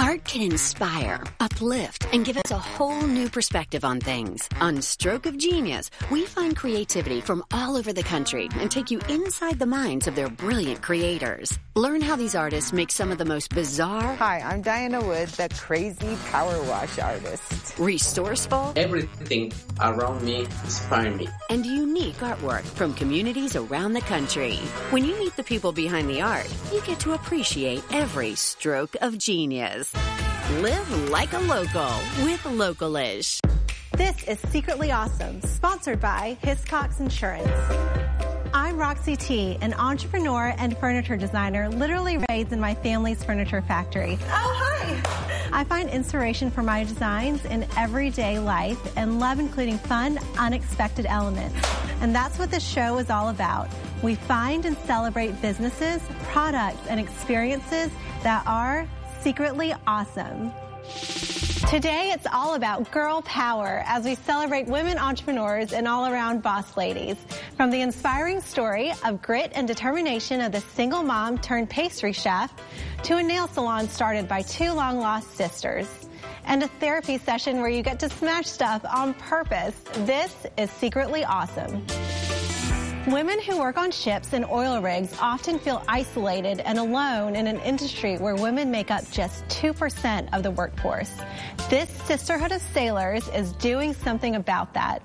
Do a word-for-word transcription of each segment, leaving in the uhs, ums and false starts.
Art can inspire, uplift, and give us a whole new perspective on things. On Stroke of Genius, we find creativity from all over the country and take you inside the minds of their brilliant creators. Learn how these artists make some of the most bizarre... Hi, I'm Diana Wood, the crazy power wash artist. Resourceful... Everything around me inspires me. And unique artwork from communities around the country. When you meet the people behind the art, you get to appreciate every stroke of genius. Live like a local with Localish. This is Secretly Awesome, sponsored by Hiscox Insurance. I'm Roxy T, an entrepreneur and furniture designer, literally raised in my family's furniture factory. Oh, hi! I find inspiration for my designs in everyday life and love including fun, unexpected elements. And that's what this show is all about. We find and celebrate businesses, products, and experiences that are secretly awesome. Today, it's all about girl power as we celebrate women entrepreneurs and all-around boss ladies. From the inspiring story of grit and determination of the single mom turned pastry chef to a nail salon started by two long-lost sisters. And a therapy session where you get to smash stuff on purpose. This is Secretly Awesome. Women who work on ships and oil rigs often feel isolated and alone in an industry where women make up just two percent of the workforce. This Sisterhood of Sailors is doing something about that.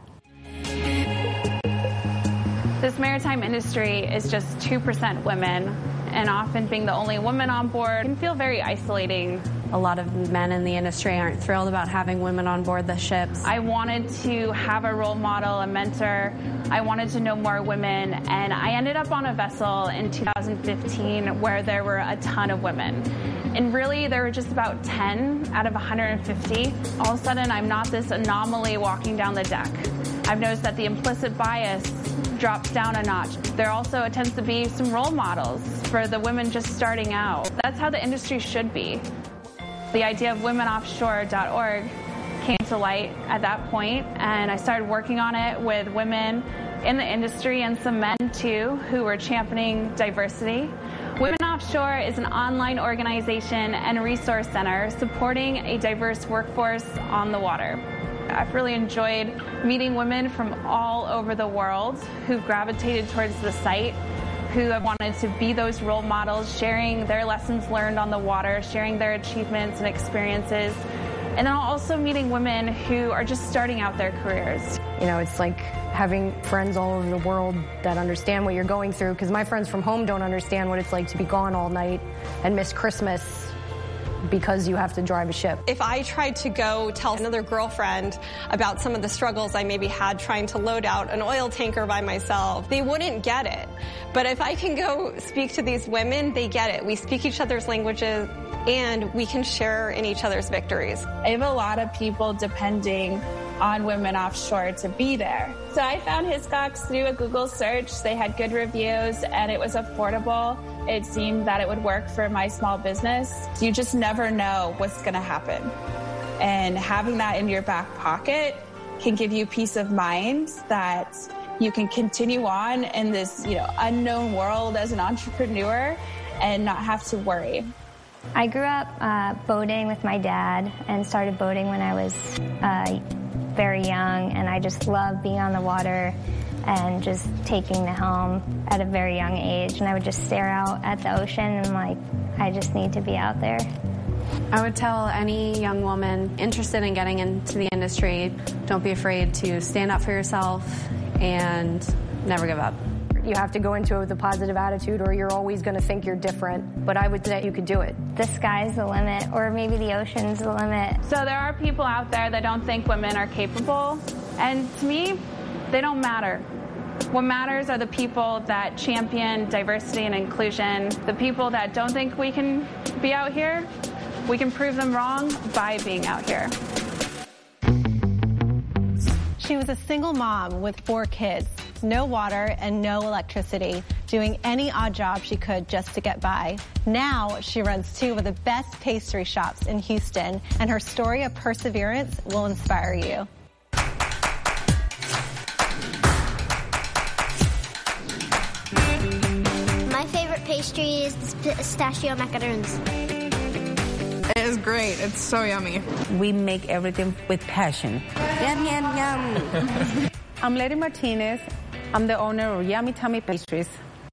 This maritime industry is just two percent women, and often being the only woman on board can feel very isolating. A lot of men in the industry aren't thrilled about having women on board the ships. I wanted to have a role model, a mentor. I wanted to know more women, and I ended up on a vessel in two thousand fifteen where there were a ton of women. And really, there were just about ten out of one hundred fifty. All of a sudden, I'm not this anomaly walking down the deck. I've noticed that the implicit bias drops down a notch. There also tends to be some role models for the women just starting out. That's how the industry should be. The idea of women offshore dot org came to light at that point, and I started working on it with women in the industry and some men too who were championing diversity. Women Offshore is an online organization and resource center supporting a diverse workforce on the water. I've really enjoyed meeting women from all over the world who gravitated towards the site, who have wanted to be those role models, sharing their lessons learned on the water, sharing their achievements and experiences. And then also meeting women who are just starting out their careers. You know, it's like having friends all over the world that understand what you're going through, because my friends from home don't understand what it's like to be gone all night and miss Christmas because you have to drive a ship. If I tried to go tell another girlfriend about some of the struggles I maybe had trying to load out an oil tanker by myself, they wouldn't get it. But if I can go speak to these women, they get it. We speak each other's languages, and we can share in each other's victories. I have a lot of people depending on Women Offshore to be there. So I found Hiscox through a Google search. They had good reviews, and it was affordable. It seemed that it would work for my small business. You just never know what's going to happen. And having that in your back pocket can give you peace of mind that you can continue on in this, you know, unknown world as an entrepreneur and not have to worry. I grew up uh, boating with my dad and started boating when I was uh, very young, and I just love being on the water and just taking the helm at a very young age. And I would just stare out at the ocean and like, I just need to be out there. I would tell any young woman interested in getting into the industry, don't be afraid to stand up for yourself and never give up. You have to go into it with a positive attitude, or you're always going to think you're different. But I would say you could do it. The sky's the limit, or maybe the ocean's the limit. So there are people out there that don't think women are capable, and to me, they don't matter. What matters are the people that champion diversity and inclusion. The people that don't think we can be out here, we can prove them wrong by being out here. She was a single mom with four kids, no water and no electricity, doing any odd job she could just to get by. Now she runs two of the best pastry shops in Houston, and her story of perseverance will inspire you. My favorite pastry is pistachio macaroons. It is great. It's so yummy. We make everything with passion. Yum, yum, yum. I'm Letty Martinez. I'm the owner of Yummy Tummy Pastries.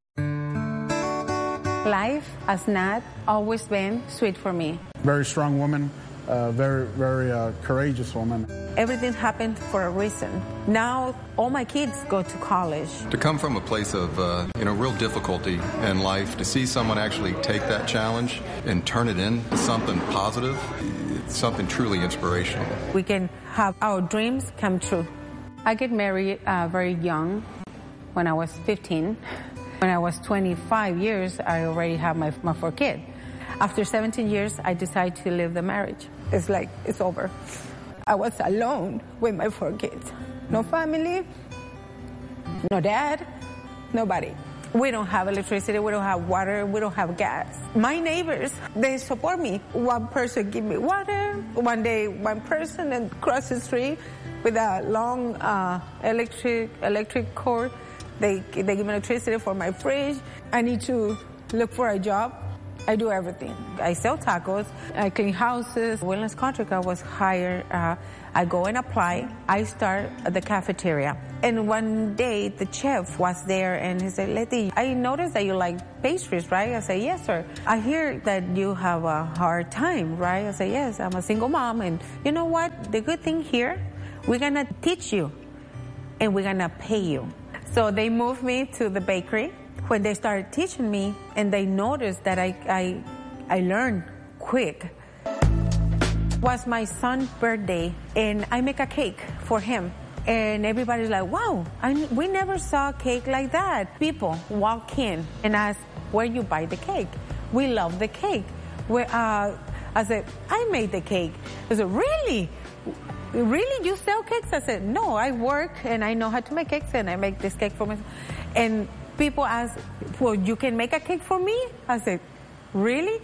Life has not always been sweet for me. Very strong woman, uh, very, very uh, courageous woman. Everything happened for a reason. Now all my kids go to college. To come from a place of uh, you know real difficulty in life, to see someone actually take that challenge and turn it into something positive, it's something truly inspirational. We can have our dreams come true. I get married uh, very young, when I was fifteen. When I was twenty-five years, I already had my, my four kids. After seventeen years, I decided to leave the marriage. It's like, it's over. I was alone with my four kids. No family, no dad, nobody. We don't have electricity, we don't have water, we don't have gas. My neighbors, they support me. One person give me water, one day one person and cross the street with a long uh, electric electric cord. They, they give me electricity for my fridge. I need to look for a job. I do everything. I sell tacos. I clean houses. Wellness contract, I was hired. Uh, I go and apply. I start at the cafeteria. And one day, the chef was there, and he said, Letty, I noticed that you like pastries, right? I said, yes, sir. I hear that you have a hard time, right? I said, yes, I'm a single mom. And you know what? The good thing here, we're going to teach you, and we're going to pay you. So they moved me to the bakery. When they started teaching me, and they noticed that I, I, I learned quick. It was my son's birthday, and I make a cake for him. And everybody's like, wow, I, we never saw a cake like that. People walk in and ask, where you buy the cake? We love the cake. We, uh, I said, I made the cake. I said, really? Really, you sell cakes? I said, no, I work and I know how to make cakes, and I make this cake for myself. And people ask, well, you can make a cake for me? I said, really?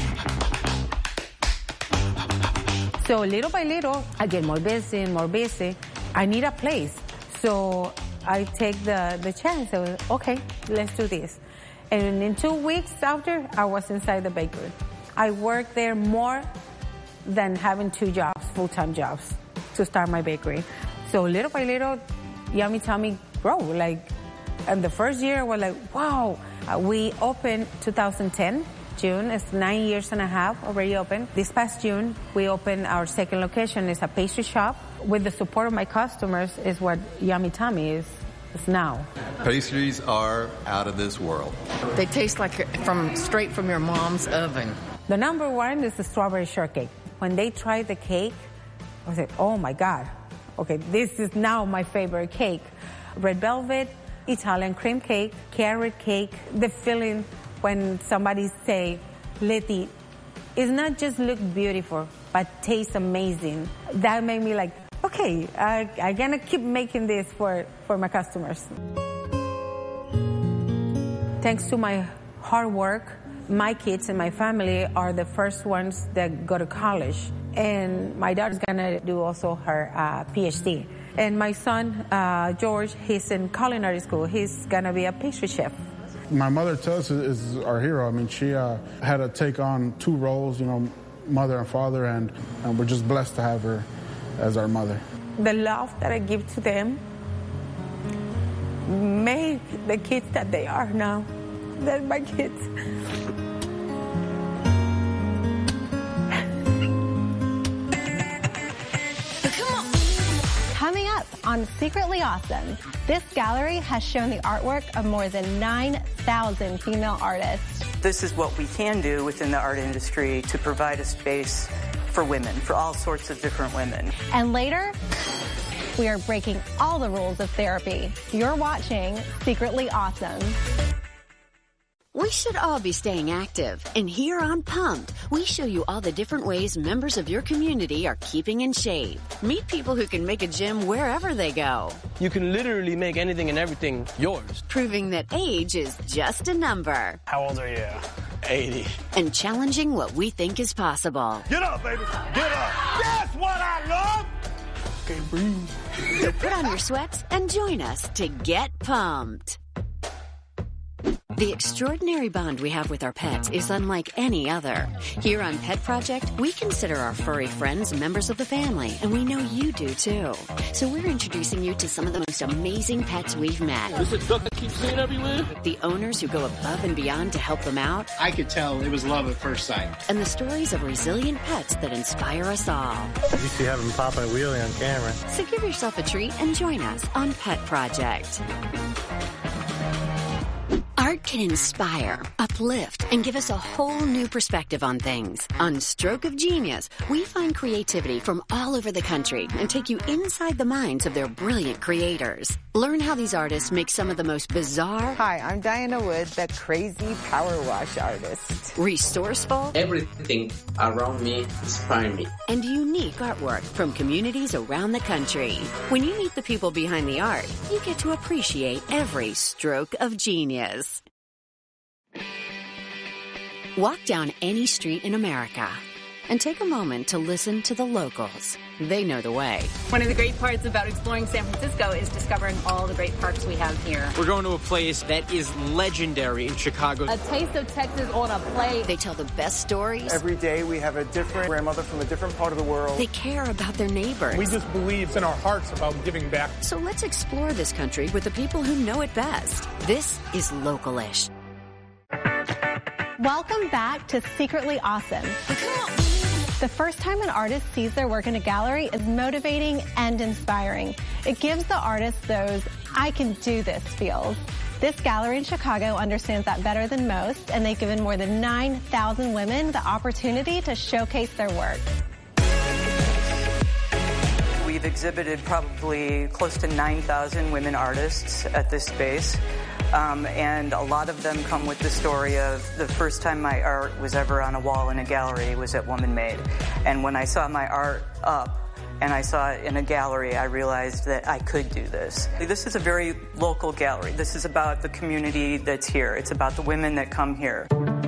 So little by little, I get more busy and more busy. I need a place. So I take the, the chance. I was, okay, let's do this. And in two weeks after, I was inside the bakery. I worked there more than having two jobs, full-time jobs, to start my bakery. So little by little, Yummy Tummy grow. Like, and the first year, we're like, wow. Uh, we opened two thousand ten, June. It's nine years and a half already open. This past June, we opened our second location. It's a pastry shop. With the support of my customers is what Yummy Tummy is, is now. Pastries are out of this world. They taste like from straight from your mom's oven. The number one is the strawberry shortcake. When they tried the cake, I said, oh my God, okay, this is now my favorite cake. Red velvet, Italian cream cake, carrot cake. The feeling when somebody say, Letty, it's not just look beautiful, but taste amazing. That made me like, okay, I, I'm gonna keep making this for, for my customers. Thanks to my hard work, my kids and my family are the first ones that go to college. And my daughter's gonna do also her uh, P H D. And my son, uh, George, he's in culinary school. He's gonna be a pastry chef. My mother, Tess, is our hero. I mean, she uh, had to take on two roles, you know, mother and father, and, and we're just blessed to have her as our mother. The love that I give to them made the kids that they are now. They're my kids. Coming up on Secretly Awesome, this gallery has shown the artwork of more than nine thousand female artists. This is what we can do within the art industry to provide a space for women, for all sorts of different women. And later, we are breaking all the rules of therapy. You're watching Secretly Awesome. We should all be staying active, and here on Pumped, we show you all the different ways members of your community are keeping in shape. Meet people who can make a gym wherever they go. You can literally make anything and everything yours. Proving that age is just a number. How old are you? eighty. And challenging what we think is possible. Get up, baby. Get up. That's what I love. Okay, breathe. So put on your sweats and join us to get pumped. The extraordinary bond we have with our pets is unlike any other. Here on Pet Project, we consider our furry friends members of the family, and we know you do too. So we're introducing you to some of the most amazing pets we've met. Is it stuff that keeps seeing everywhere? The owners who go above and beyond to help them out. I could tell it was love at first sight. And the stories of resilient pets that inspire us all. You see having Papa and Wheelie on camera. So give yourself a treat and join us on Pet Project. Art can inspire, uplift, and give us a whole new perspective on things. On Stroke of Genius, we find creativity from all over the country and take you inside the minds of their brilliant creators. Learn how these artists make some of the most bizarre... Hi, I'm Diana Wood, the crazy power wash artist. Resourceful... Everything around me inspires me. And unique artwork from communities around the country. When you meet the people behind the art, you get to appreciate every stroke of genius. Walk down any street in America and take a moment to listen to the locals. They know the way. One of the great parts about exploring San Francisco is discovering all the great parks we have here. We're going to a place that is legendary in Chicago. A taste of Texas on a plate. They tell the best stories. Every day we have a different grandmother from a different part of the world. They care about their neighbors. We just believe in our hearts about giving back. So let's explore this country with the people who know it best. This is Local-ish. Welcome back to Secretly Awesome. The first time an artist sees their work in a gallery is motivating and inspiring. It gives the artist those I can do this feels. This gallery in Chicago understands that better than most, and they've given more than nine thousand women the opportunity to showcase their work. We've exhibited probably close to nine thousand women artists at this space. Um, and a lot of them come with the story of the first time my art was ever on a wall in a gallery was at Woman Made. And when I saw my art up and I saw it in a gallery, I realized that I could do this. This is a very local gallery. This is about the community that's here. It's about the women that come here.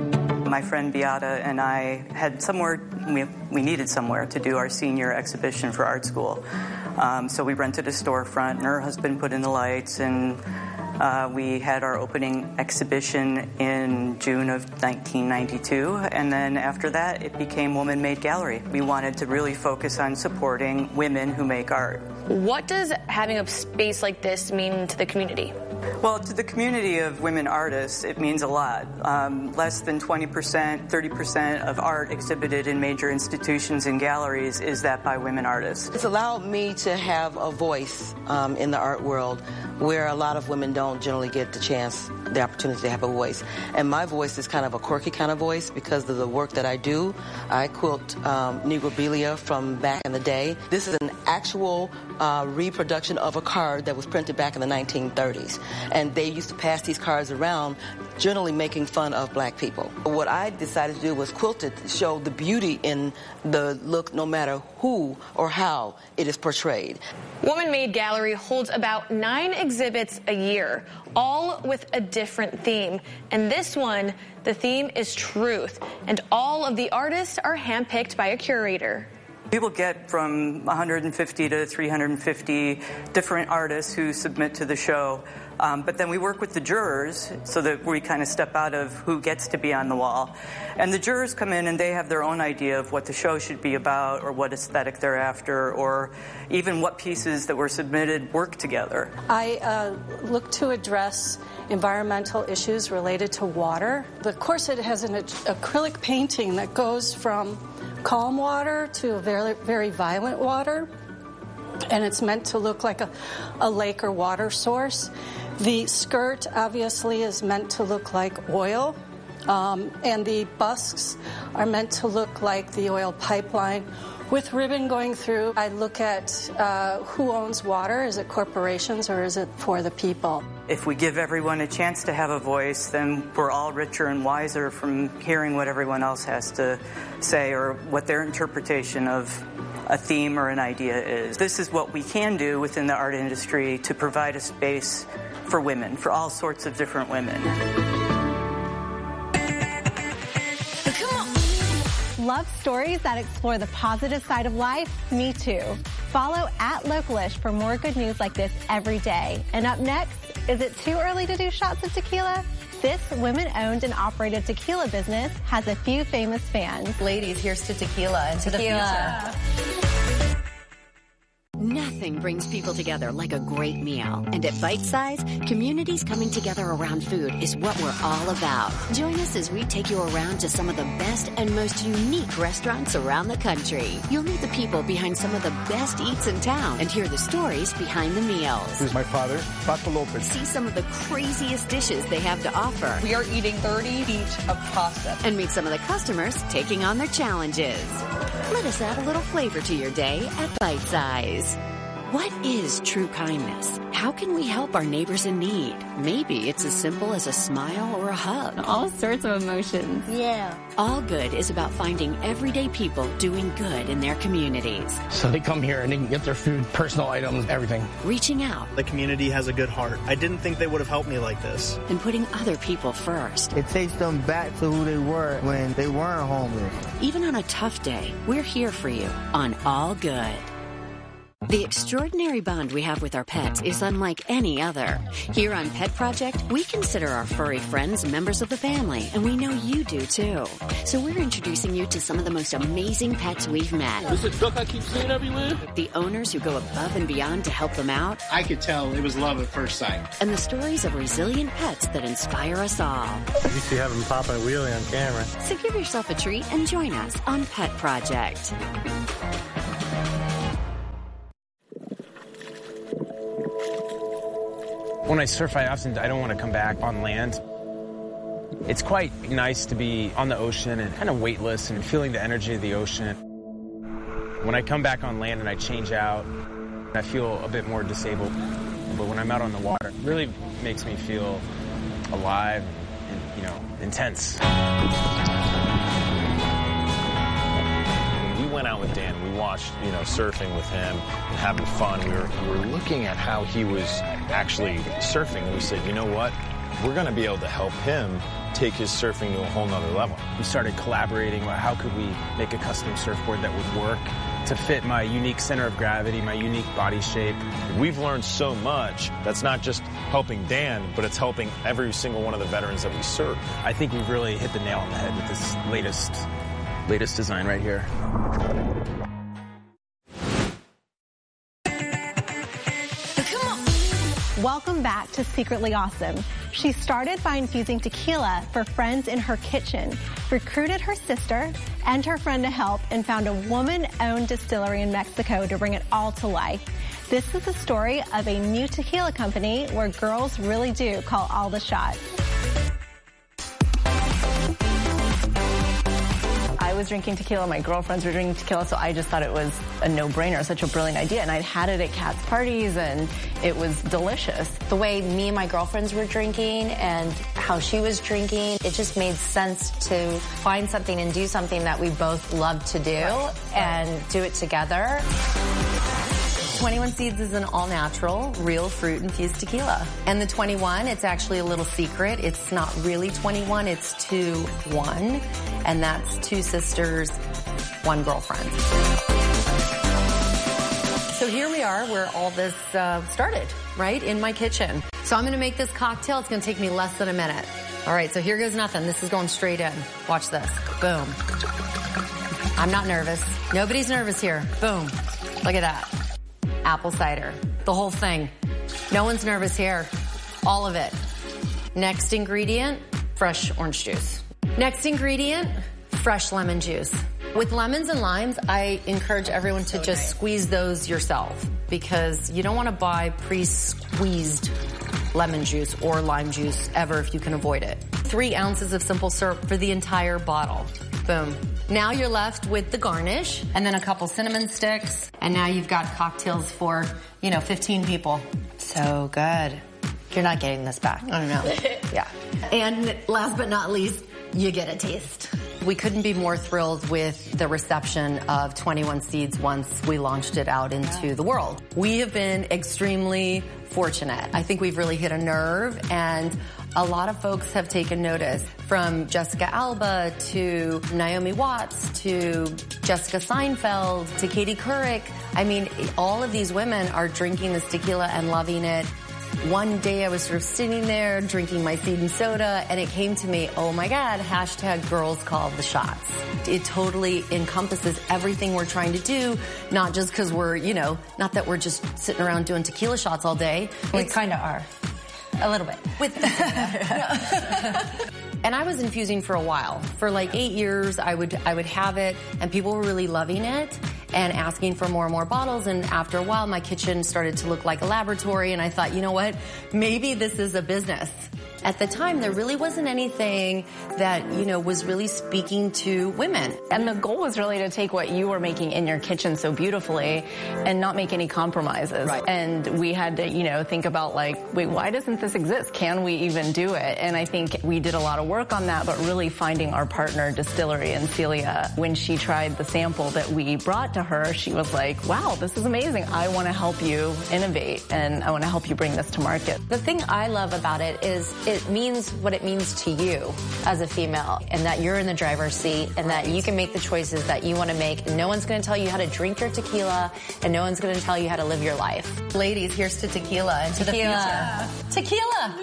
My friend Beata and I had somewhere, we, we needed somewhere to do our senior exhibition for art school. Um, so we rented a storefront, and her husband put in the lights, and Uh, we had our opening exhibition in June of nineteen ninety-two, and then after that, it became Woman Made Gallery. We wanted to really focus on supporting women who make art. What does having a space like this mean to the community? Well, to the community of women artists, it means a lot. Um, less than twenty percent, thirty percent of art exhibited in major institutions and galleries is that by women artists. It's allowed me to have a voice um, in the art world where a lot of women don't generally get the chance, the opportunity to have a voice. And my voice is kind of a quirky kind of voice because of the work that I do. I quilt um, Negrobilia from back in the day. This is an actual uh, reproduction of a card that was printed back in the nineteen thirties. And they used to pass these cards around, generally making fun of black people. What I decided to do was quilt it to show the beauty in the look no matter who or how it is portrayed. Woman Made Gallery holds about nine exhibits a year, all with a different theme. And this one, the theme is truth. And all of the artists are handpicked by a curator. We will get from one hundred fifty to three hundred fifty different artists who submit to the show. Um, but then we work with the jurors so that we kind of step out of who gets to be on the wall. And the jurors come in and they have their own idea of what the show should be about or what aesthetic they're after or even what pieces that were submitted work together. I uh, look to address environmental issues related to water. The corset has an acrylic painting that goes from calm water to a very, very violent water. And it's meant to look like a, a lake or water source. The skirt, obviously, is meant to look like oil. Um, and the busks are meant to look like the oil pipeline with ribbon going through. I look at uh, who owns water. Is it corporations or is it for the people? If we give everyone a chance to have a voice, then we're all richer and wiser from hearing what everyone else has to say or what their interpretation of a theme or an idea is. This is what we can do within the art industry to provide a space for women, for all sorts of different women. Love stories that explore the positive side of life? Me too. Follow at Local-ish for more good news like this every day. And up next, is it too early to do shots of tequila? This women-owned and operated tequila business has a few famous fans. Ladies, here's to tequila and to Tequila. the future. Nothing brings people together like a great meal. And at Bite Size, communities coming together around food is what we're all about. Join us as we take you around to some of the best and most unique restaurants around the country. You'll meet the people behind some of the best eats in town and hear the stories behind the meals. This is my father, Paco Lopez. See some of the craziest dishes they have to offer. We are eating thirty feet of pasta. And meet some of the customers taking on their challenges. Let us add a little flavor to your day at Bite Size. What is true kindness? How can we help our neighbors in need? Maybe it's as simple as a smile or a hug. All sorts of emotions. Yeah. All Good is about finding everyday people doing good in their communities. So they come here and they can get their food, personal items, everything. Reaching out. The community has a good heart. I didn't think they would have helped me like this. And putting other people first. It takes them back to who they were when they weren't homeless. Even on a tough day, we're here for you on All Good. The extraordinary bond we have with our pets is unlike any other. Here on Pet Project, we consider our furry friends members of the family, and we know you do too. So we're introducing you to some of the most amazing pets we've met. Is it duck I keep seeing everywhere? The owners who go above and beyond to help them out. I could tell it was love at first sight. And the stories of resilient pets that inspire us all. You see having Papa wheelie on camera. So give yourself a treat and join us on Pet Project. When I surf, I often I don't want to come back on land. It's quite nice to be on the ocean and kind of weightless and feeling the energy of the ocean. When I come back on land and I change out, I feel a bit more disabled. But when I'm out on the water, it really makes me feel alive and, you know, intense. We went out with Dan. We watched, you know, surfing with him and having fun. We were, we were looking at how he was actually surfing, and we said, you know what? We're going to be able to help him take his surfing to a whole nother level. We started collaborating about how could we make a custom surfboard that would work to fit my unique center of gravity, my unique body shape. We've learned so much that's not just helping Dan, but it's helping every single one of the veterans that we serve. I think we've really hit the nail on the head with this latest latest design right here. Welcome back to Secretly Awesome. She started by infusing tequila for friends in her kitchen, recruited her sister and her friend to help, and found a woman-owned distillery in Mexico to bring it all to life. This is the story of a new tequila company where girls really do call all the shots. I was drinking tequila, my girlfriends were drinking tequila, so I just thought it was a no-brainer, such a brilliant idea. And I'd had it at Kat's parties, and it was delicious. The way me and my girlfriends were drinking and how she was drinking, it just made sense to find something and do something that we both love to do right. and do it together. twenty-one Seeds is an all-natural, real fruit-infused tequila. And the twenty-one, it's actually a little secret. It's not really twenty-one, it's two one. And that's two sisters, one girlfriend. So here we are where all this uh, started, right? In my kitchen. So I'm going to make this cocktail. It's going to take me less than a minute. All right, so here goes nothing. This is going straight in. Watch this. Boom. I'm not nervous. Nobody's nervous here. Boom. Look at that. Apple cider. The whole thing. No one's nervous here. All of it. Next ingredient, fresh orange juice. Next ingredient, fresh lemon juice. With lemons and limes, I encourage everyone to just squeeze those yourself because you don't want to buy pre-squeezed lemon juice or lime juice ever if you can avoid it. Three ounces of simple syrup for the entire bottle. Boom. Now you're left with the garnish and then a couple cinnamon sticks. And now you've got cocktails for, you know, fifteen people. So good. You're not getting this back. I don't know. Yeah. And last but not least, you get a taste. We couldn't be more thrilled with the reception of twenty-one Seeds once we launched it out into the world. We have been extremely fortunate. I think we've really hit a nerve, and a lot of folks have taken notice, from Jessica Alba to Naomi Watts to Jessica Seinfeld to Katie Couric. I mean, all of these women are drinking this tequila and loving it. One day I was sort of sitting there drinking my seed and soda, and it came to me, oh my God, hashtag girls call the shots. It totally encompasses everything we're trying to do, not just because we're, you know, not that we're just sitting around doing tequila shots all day. We kind of are. A little bit. With And I was infusing for a while. For like eight years, I would I would have it, and people were really loving it and asking for more and more bottles. And after a while, my kitchen started to look like a laboratory, and I thought, you know what? Maybe this is a business. At the time, there really wasn't anything that, you know, was really speaking to women. And the goal was really to take what you were making in your kitchen so beautifully and not make any compromises. Right. And we had to, you know, think about like, wait, why doesn't this exist? Can we even do it? And I think we did a lot of work on that, but really finding our partner distillery and Celia, when she tried the sample that we brought to her, she was like, wow, this is amazing. I want to help you innovate, and I want to help you bring this to market. The thing I love about it is it means what it means to you as a female, and that you're in the driver's seat, and that you can make the choices that you want to make. No one's going to tell you how to drink your tequila, and no one's going to tell you how to live your life. Ladies, here's to tequila and to tequila. the future.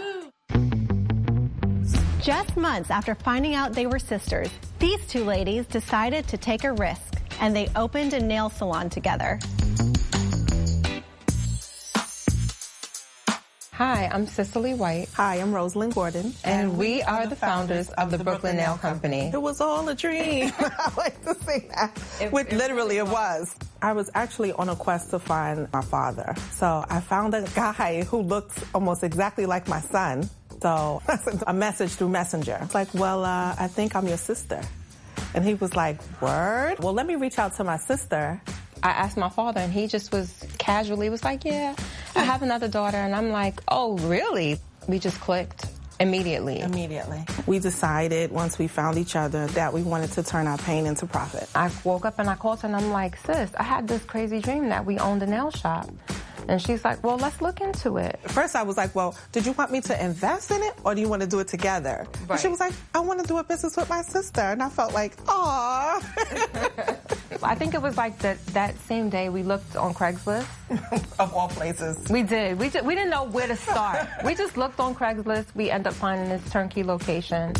Tequila! Just months after finding out they were sisters, these two ladies decided to take a risk, and they opened a nail salon together. Hi, I'm Cicely White. Hi, I'm Rosalind Gordon. And, and we, we are the founders of the Brooklyn Nail Company. It was all a dream. I like to say that. It, Which it literally it was. I was actually on a quest to find my father. So I found a guy who looked almost exactly like my son. So I sent a message through Messenger. It's like, well, uh, I think I'm your sister. And he was like, word? Well, let me reach out to my sister. I asked my father, and he just was casually was like, yeah, I have another daughter. And I'm like, oh, really? We just clicked immediately. Immediately. We decided once we found each other that we wanted to turn our pain into profit. I woke up and I called her, and I'm like, sis, I had this crazy dream that we owned a nail shop. And she's like, well, let's look into it. First, I was like, well, did you want me to invest in it, or do you want to do it together? Right. And she was like, I want to do a business with my sister. And I felt like, aw. I think it was like that that same day we looked on Craigslist. Of all places. We did. We, just, we didn't know where to start. We just looked on Craigslist. We ended up finding this turnkey location.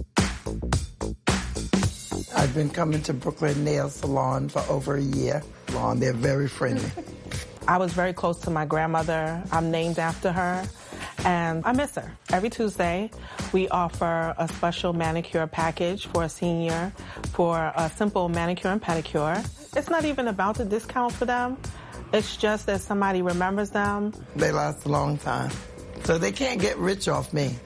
I've been coming to Brooklyn Nail Salon for over a year. They're very friendly. I was very close to my grandmother. I'm named after her, and I miss her. Every Tuesday, we offer a special manicure package for a senior for a simple manicure and pedicure. It's not even about the discount for them. It's just that somebody remembers them. They last a long time, so they can't get rich off me.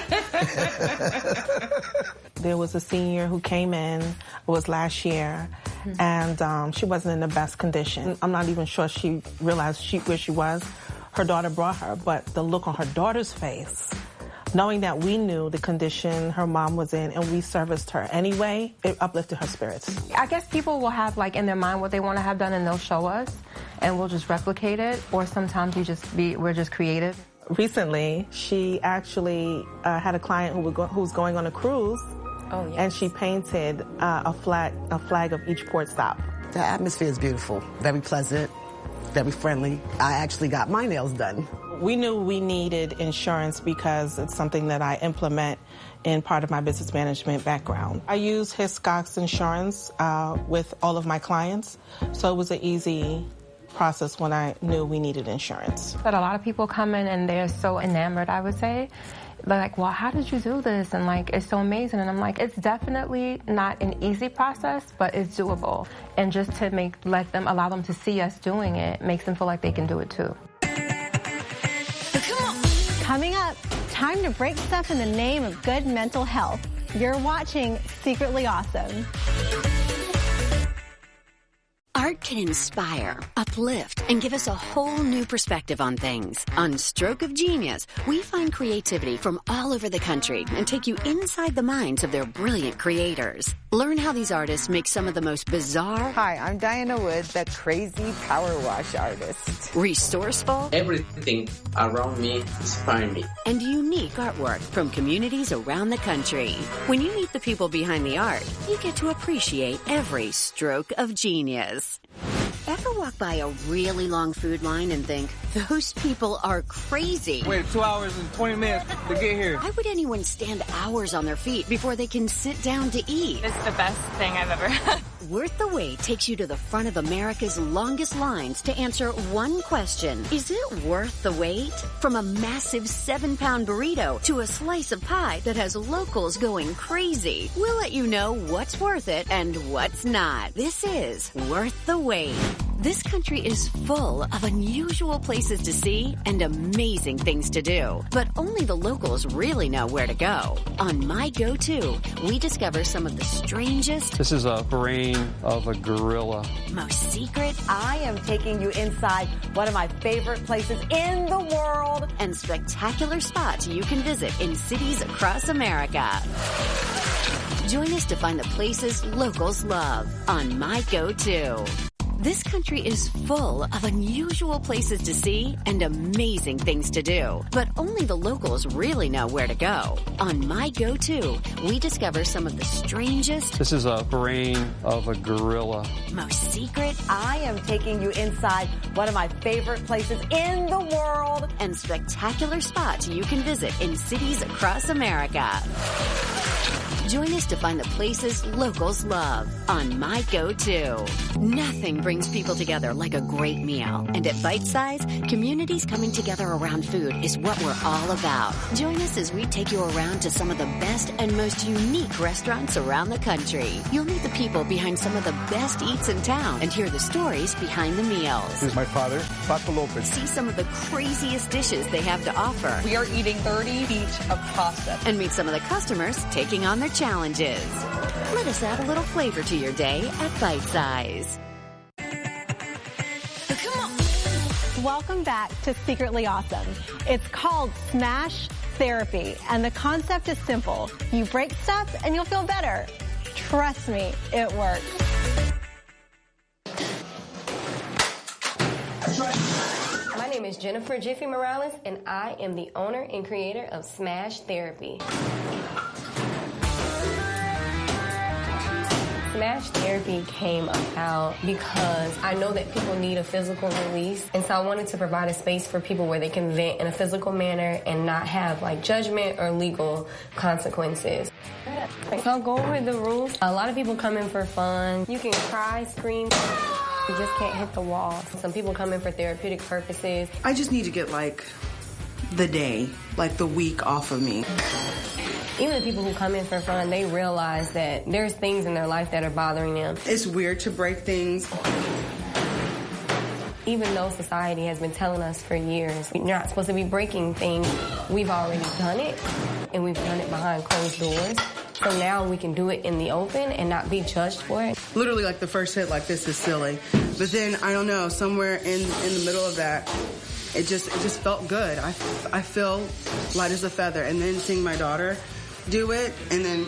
There was a senior who came in, it was last year, mm-hmm. and um, she wasn't in the best condition. I'm not even sure she realized she, where she was. Her daughter brought her, but the look on her daughter's face, knowing that we knew the condition her mom was in and we serviced her anyway, it uplifted her spirits. I guess people will have like in their mind what they want to have done, and they'll show us, and we'll just replicate it, or sometimes you just be, we're just creative. Recently, she actually uh, had a client who, would go, who was going on a cruise. Oh, yes. And she painted uh, a flag, a flag of each port stop. The atmosphere is beautiful, very pleasant, very friendly. I actually got my nails done. We knew we needed insurance because it's something that I implement in part of my business management background. I use Hiscox Insurance uh, with all of my clients, so it was an easy process when I knew we needed insurance. But a lot of people come in and they're so enamored, I would say. They're like, well, how did you do this? And like, it's so amazing. And I'm like, it's definitely not an easy process, but it's doable. And just to make, let them, allow them to see us doing it, makes them feel like they can do it too. Coming up, time to break stuff in the name of good mental health. You're watching Secretly Awesome. Art can inspire, uplift, and give us a whole new perspective on things. On Stroke of Genius, we find creativity from all over the country and take you inside the minds of their brilliant creators. Learn how these artists make some of the most bizarre... Hi, I'm Diana Wood, the crazy power wash artist. Resourceful... Everything around me inspires me. And unique artwork from communities around the country. When you meet the people behind the art, you get to appreciate every stroke of genius. Ever walk by a really long food line and think, those people are crazy? Wait two hours and twenty minutes to get here. Why would anyone stand hours on their feet before they can sit down to eat? It's the best thing I've ever had. Worth the Wait takes you to the front of America's longest lines to answer one question. Is it worth the wait? From a massive seven-pound burrito to a slice of pie that has locals going crazy, we'll let you know what's worth it and what's not. This is Worth the Wait. This country is full of unusual places to see and amazing things to do, but only the locals really know where to go. On My Go-To, we discover some of the strangest... This is a brain of a gorilla. Most secret... I am taking you inside one of my favorite places in the world. And spectacular spots you can visit in cities across America. Join us to find the places locals love on My Go-To. This country is full of unusual places to see and amazing things to do, but only the locals really know where to go. On My Go-To, we discover some of the strangest... This is a brain of a gorilla. Most secret... I am taking you inside one of my favorite places in the world. And spectacular spots you can visit in cities across America. Join us to find the places locals love on My Go-To. Nothing brings people together like a great meal. And at Bite Size, communities coming together around food is what we're all about. Join us as we take you around to some of the best and most unique restaurants around the country. You'll meet the people behind some of the best eats in town and hear the stories behind the meals. This is my father, Paco Lopez. See some of the craziest dishes they have to offer. We are eating thirty feet of pasta. And meet some of the customers taking on their challenges. Let us add a little flavor to your day at Bite Size. Welcome back to Secretly Awesome. It's called Smash Therapy, and the concept is simple. You break stuff and you'll feel better. Trust me, it works. My name is Jennifer Jiffy Morales, and I am the owner and creator of Smash Therapy. Smash Therapy came about because I know that people need a physical release, and so I wanted to provide a space for people where they can vent in a physical manner and not have like judgment or legal consequences. So I'll go over the rules. A lot of people come in for fun. You can cry, scream, you just can't hit the wall. Some people come in for therapeutic purposes. I just need to get like the day, like the week off of me. Even the people who come in for fun, they realize that there's things in their life that are bothering them. It's weird to break things. Even though society has been telling us for years, you're not supposed to be breaking things, we've already done it, and we've done it behind closed doors. So now we can do it in the open and not be judged for it. Literally, like the first hit like this is silly. But then, I don't know, somewhere in, in the middle of that, it just it just felt good. I, I feel light as a feather. And then seeing my daughter do it, and then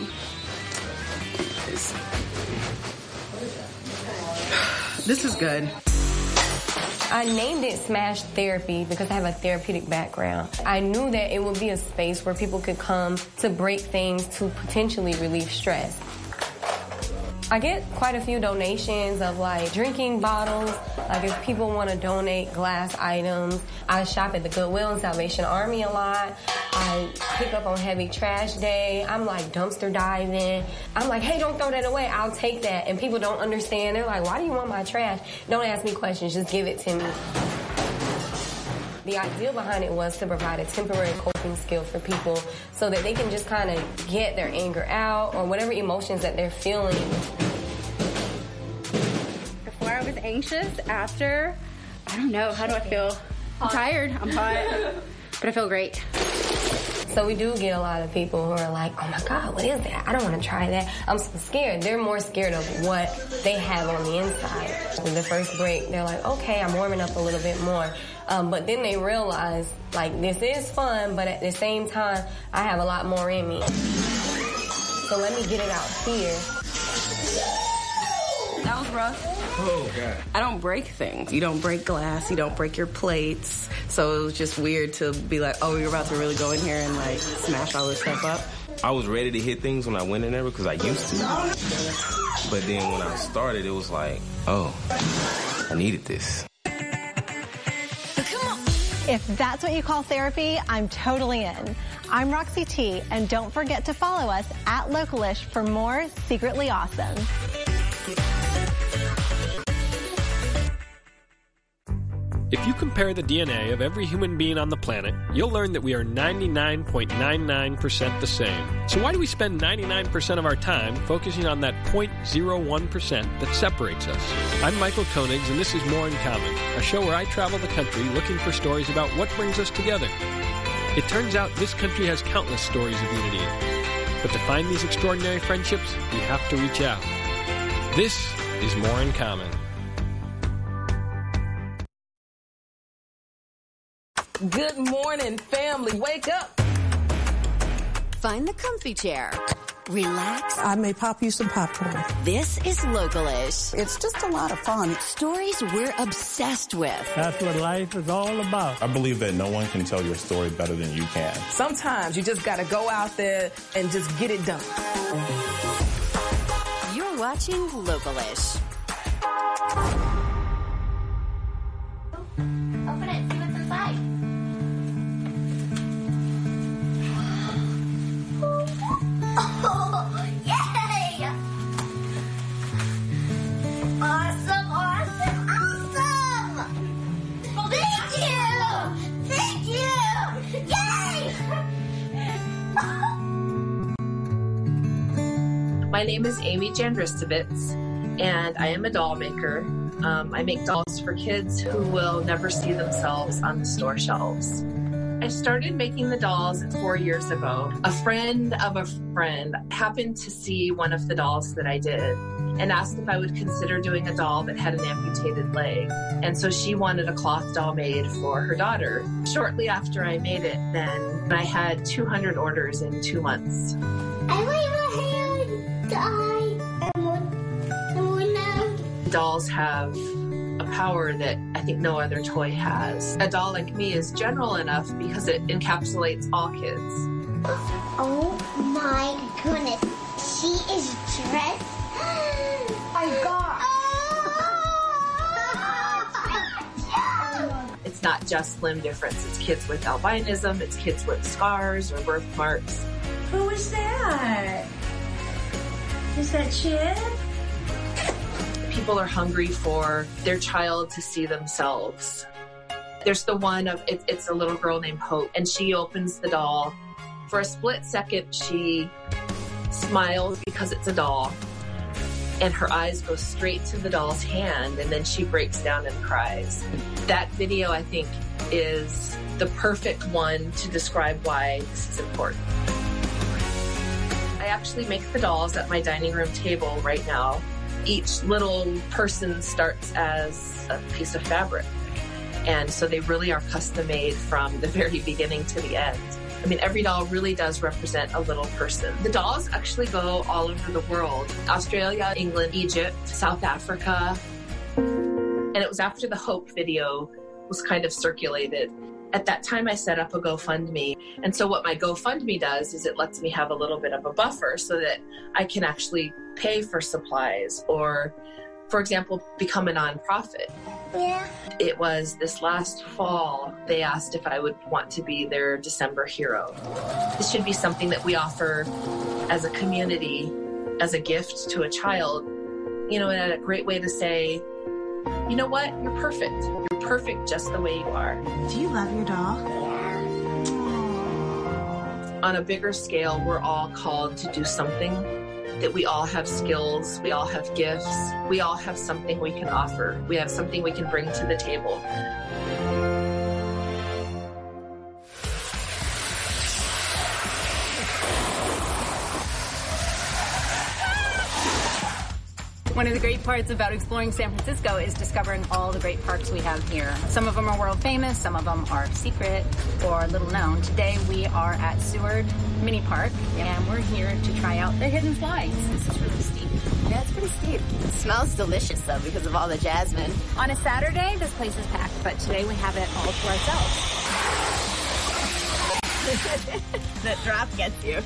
this is good. I named it Smash Therapy because I have a therapeutic background. I knew that it would be a space where people could come to break things to potentially relieve stress. I get quite a few donations of like drinking bottles, like if people want to donate glass items. I shop at the Goodwill and Salvation Army a lot. I pick up on heavy trash day. I'm like dumpster diving. I'm like, hey, don't throw that away. I'll take that. And people don't understand. They're like, why do you want my trash? Don't ask me questions. Just give it to me. The idea behind it was to provide a temporary coping skill for people so that they can just kind of get their anger out or whatever emotions that they're feeling. Before I was anxious, after, I don't know, how do I feel? I'm tired, I'm hot, but I feel great. So we do get a lot of people who are like, oh my God, what is that? I don't want to try that. I'm so scared. They're more scared of what they have on the inside. In the first break, they're like, okay, I'm warming up a little bit more. Um, but then they realize, like, this is fun, but at the same time, I have a lot more in me. So let me get it out here. That was rough. Oh, God. I don't break things. You don't break glass. You don't break your plates. So it was just weird to be like, oh, you're about to really go in here and, like, smash all this stuff up. I was ready to hit things when I went in there because I used to. But then when I started, it was like, oh. I needed this. If that's what you call therapy, I'm totally in. I'm Roxy T, and don't forget to follow us at Localish for more Secretly Awesome. If you compare the D N A of every human being on the planet, you'll learn that we are ninety-nine point nine nine percent the same. So why do we spend ninety-nine percent of our time focusing on that zero point zero one percent that separates us? I'm Michael Koenigs, and this is More in Common, a show where I travel the country looking for stories about what brings us together. It turns out this country has countless stories of unity. But to find these extraordinary friendships, we have to reach out. This is More in Common. Good morning, family. Wake up. Find the comfy chair. Relax. I may pop you some popcorn. This is Localish. It's just a lot of fun. Stories we're obsessed with. That's what life is all about. I believe that no one can tell your story better than you can. Sometimes you just got to go out there and just get it done. You're watching Localish. Open it, see what's inside. Oh, yay! Awesome, awesome, awesome! Thank you! Thank you! Yay! My name is Amy Jandristovitz, and I am a doll maker. Um, I make dolls for kids who will never see themselves on the store shelves. I started making the dolls four years ago. A friend of a friend happened to see one of the dolls that I did and asked if I would consider doing a doll that had an amputated leg. And so she wanted a cloth doll made for her daughter. Shortly after I made it, then I had two hundred orders in two months. I want my hand die. I want, I want now. Dolls have a power that I think no other toy has. A doll like me is general enough because it encapsulates all kids. Oh my goodness. She is dressed. My God. It's not just limb difference. It's kids with albinism. It's kids with scars or birthmarks. Who is that? Is that Chip? People are hungry for their child to see themselves. There's the one of, it, it's a little girl named Hope, and she opens the doll. For a split second, she smiles because it's a doll, and her eyes go straight to the doll's hand, and then she breaks down and cries. That video, I think, is the perfect one to describe why this is important. I actually make the dolls at my dining room table right now. Each little person starts as a piece of fabric. And so they really are custom made from the very beginning to the end. I mean, every doll really does represent a little person. The dolls actually go all over the world. Australia, England, Egypt, South Africa. And it was after the Hope video was kind of circulated. At that time, I set up a GoFundMe. And so what my GoFundMe does is it lets me have a little bit of a buffer so that I can actually pay for supplies or, for example, become a nonprofit. Yeah. It was this last fall, they asked if I would want to be their December hero. This should be something that we offer as a community, as a gift to a child, you know, and a great way to say, you know what, you're perfect. You're perfect just the way you are. Do you love your doll? On a bigger scale, we're all called to do something, that we all have skills, we all have gifts, we all have something we can offer. We have something we can bring to the table. One of the great parts about exploring San Francisco is discovering all the great parks we have here. Some of them are world famous, some of them are secret or little known. Today we are at Seward Mini Park, and we're here to try out the hidden slides. This is really steep. Yeah, it's pretty steep. It smells delicious, though, because of all the jasmine. On a Saturday, this place is packed, but today we have it all to ourselves. That drop gets you.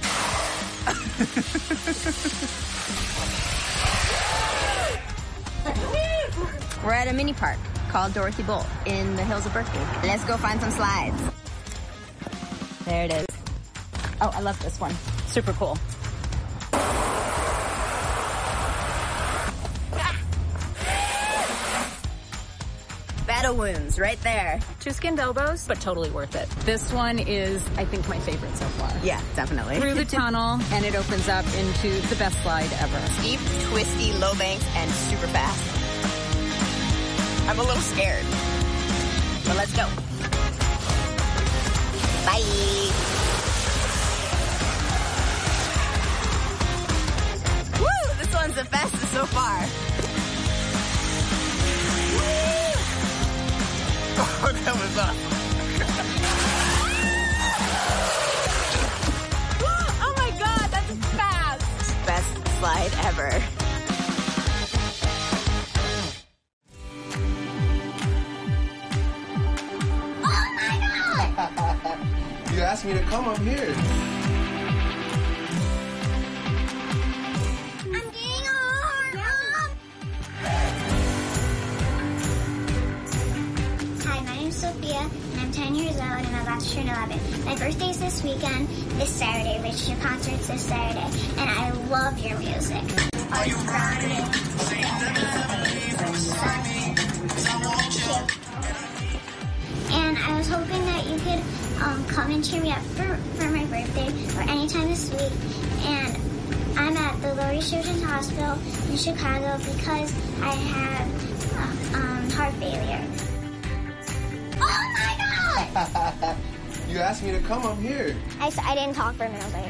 We're at a mini park called Dorothy Bolt in the hills of Berkeley. Let's go find some slides. There it is. Oh, I love this one. Super cool. Battle wounds right there. Two skinned elbows, but totally worth it. This one is, I think, my favorite so far. Yeah, definitely. Through the tunnel, and it opens up into the best slide ever. Steep, twisty, low banks, and super fast. I'm a little scared. But let's go. Bye. Woo! This one's the fastest so far. Oh, that was awesome. Oh my god, that's fast. Best slide ever. Oh my god! You asked me to come up here. I'm getting hard, Mom! Hi, my name's Sophia, and I'm ten years old, and I'm about to turn eleven. My birthday's this weekend, this Saturday, which your concert's this Saturday, and I love your music. Are you Friday? And I was hoping that you could um, come and cheer me up for, for my birthday or anytime this week. And I'm at the Lori Children's Hospital in Chicago because I have uh, um, heart failure. Oh my god! You asked me to come up here. I, I didn't talk for a minute. I was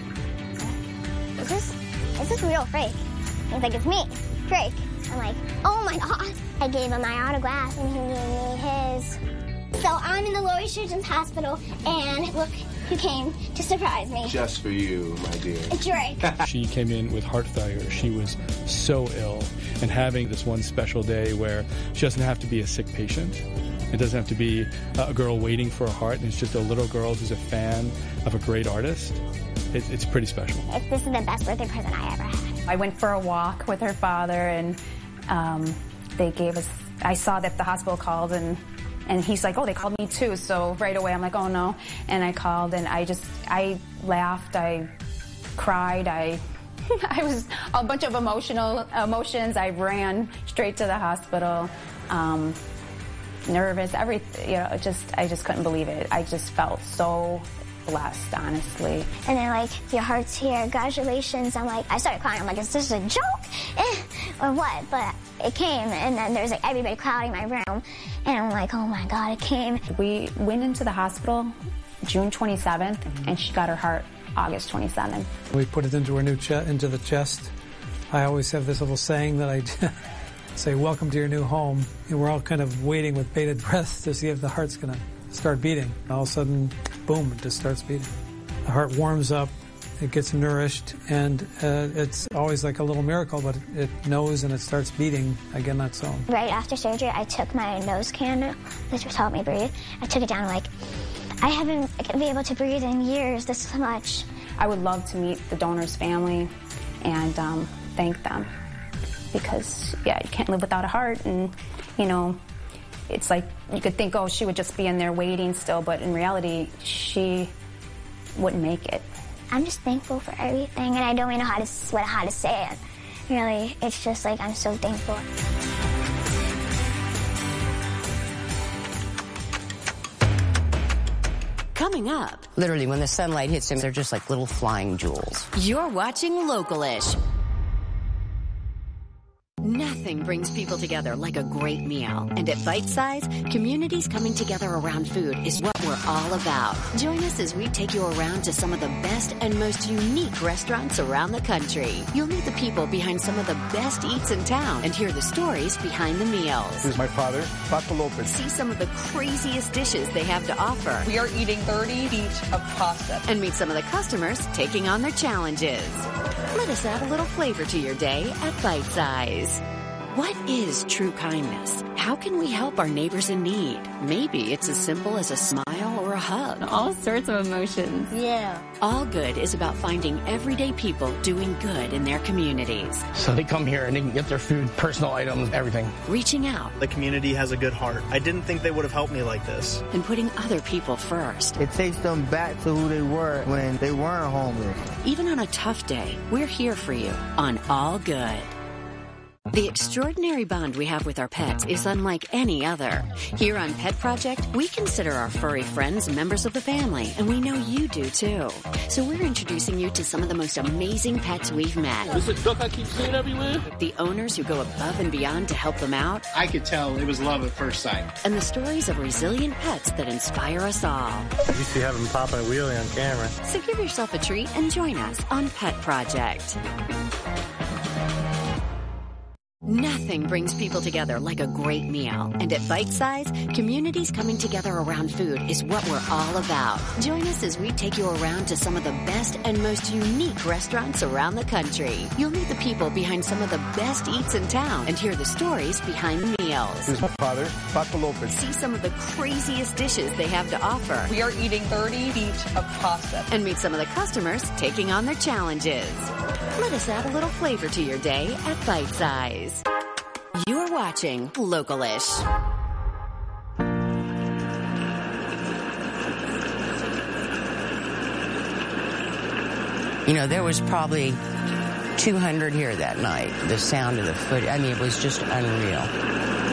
like, is this, is this real Frank? He's like, it's me, Frank. I'm like, oh my god. I gave him my autograph and he gave me his. So I'm in the Lori Children's Hospital, and look who came to surprise me. Just for you, my dear. Drake. She came in with heart failure. She was so ill, and having this one special day where she doesn't have to be a sick patient. It doesn't have to be a girl waiting for a heart. It's just a little girl who's a fan of a great artist. It, it's pretty special. This is the best birthday present I ever had. I went for a walk with her father, and um, they gave us, I saw that the hospital called, and And he's like, oh, they called me too. So right away, I'm like, oh no. And I called, and I just, I laughed, I cried, I, I was a bunch of emotional emotions. I ran straight to the hospital, um, nervous, everything, you know, just, I just couldn't believe it. I just felt so blessed, honestly. And they're like, your heart's here, congratulations. I'm like, I started crying. I'm like, is this a joke? Eh, or what? But it came, and then there's like everybody crowding my room. And I'm like, oh my God, it came. We went into the hospital June twenty-seventh, mm-hmm. and she got her heart August twenty-seventh. We put it into her new chest, into the chest. I always have this little saying that I say, welcome to your new home. And we're all kind of waiting with bated breath to see if the heart's going to start beating. All of a sudden, boom, it just starts beating. The heart warms up, it gets nourished, and uh, it's always like a little miracle, but it knows and it starts beating again on its own. Right after surgery, I took my nose candle, which was helping me breathe. I took it down like, I haven't been able to breathe in years this much. I would love to meet the donor's family and um, thank them, because, yeah, you can't live without a heart, and, you know, it's like you could think, oh, she would just be in there waiting still, but in reality, she wouldn't make it. I'm just thankful for everything, and I don't even know how to, what, how to say it. Really, it's just like I'm so thankful. Coming up. Literally, when the sunlight hits them, they're just like little flying jewels. You're watching Local-ish. Nothing brings people together like a great meal. And at Bite Size, communities coming together around food is what we're all about. Join us as we take you around to some of the best and most unique restaurants around the country. You'll meet the people behind some of the best eats in town and hear the stories behind the meals. This is my father, Paco Lopez. See some of the craziest dishes they have to offer. We are eating thirty feet of pasta. And meet some of the customers taking on their challenges. Let us add a little flavor to your day at Bite Size. What is true kindness? How can we help our neighbors in need? Maybe it's as simple as a smile or a hug. All sorts of emotions. Yeah. All Good is about finding everyday people doing good in their communities. So they come here and they can get their food, personal items, everything. Reaching out. The community has a good heart. I didn't think they would have helped me like this. And putting other people first. It takes them back to who they were when they weren't homeless. Even on a tough day, we're here for you on All Good. The extraordinary bond we have with our pets is unlike any other. Here on Pet Project, we consider our furry friends members of the family, and we know you do too. So we're introducing you to some of the most amazing pets we've met. Is it duck I keep seeing everywhere? The owners who go above and beyond to help them out. I could tell it was love at first sight. And the stories of resilient pets that inspire us all. I used to have them popping a wheelie on camera. So give yourself a treat and join us on Pet Project. Nothing brings people together like a great meal. And at Bite Size, communities coming together around food is what we're all about. Join us as we take you around to some of the best and most unique restaurants around the country. You'll meet the people behind some of the best eats in town and hear the stories behind the meals. This is my father, Paco Lopez. See some of the craziest dishes they have to offer. We are eating thirty feet of pasta. And meet some of the customers taking on their challenges. Let us add a little flavor to your day at Bite Size. You're watching Localish. You know, there was probably two hundred here that night. The sound of the foot, I mean, it was just unreal.